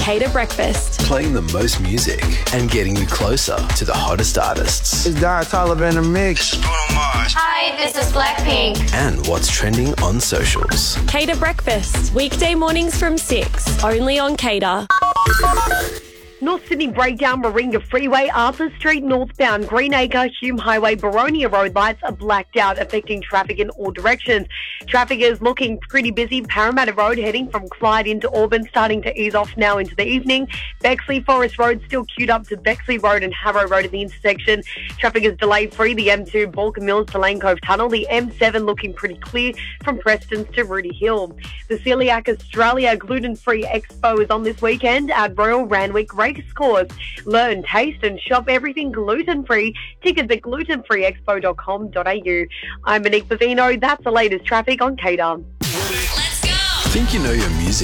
Cater Breakfast. Playing the most music and getting you closer to the hottest artists. It's Don Toliver in the mix. Hi, this is Blackpink. And what's trending on socials. Cater Breakfast. Weekday mornings from 6. Only on Cater. North Sydney breakdown, Warringah Freeway, Arthur Street northbound, Greenacre, Hume Highway, Baronia road lights are blacked out, affecting traffic in all directions. Traffic is looking pretty busy. Parramatta Road heading from Clyde into Auburn starting to ease off now into the evening. Bexley Forest Road still queued up to Bexley Road and Harrow Road at the intersection. Traffic is delayed free. The M2 Balkan Mills to Lane Cove Tunnel. The M7 looking pretty clear from Prestons to Rudy Hill. The Celiac Australia Gluten-Free Expo is on this weekend at Royal Randwick Racecourse. Learn, taste and shop everything gluten-free. Tickets at glutenfreeexpo.com.au. I'm Monique Bavino. That's the latest traffic on Cater. Let's go! Think you know your music?